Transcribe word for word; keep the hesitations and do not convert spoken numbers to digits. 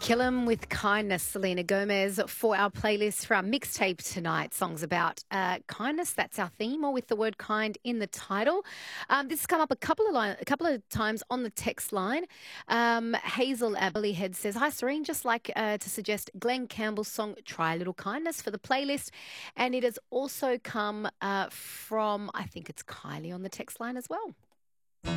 Kill 'em with kindness, Selena Gomez, for our playlist for our mixtape tonight. Songs about uh, kindness. That's our theme, or with the word kind in the title. Um, this has come up a couple of line, a couple of times on the text line. Um, Hazel Abillyhead says, "Hi, Serene. Just like uh, to suggest Glenn Campbell's song "Try a Little Kindness" for the playlist," and it has also come uh, from, I think it's Kylie on the text line as well.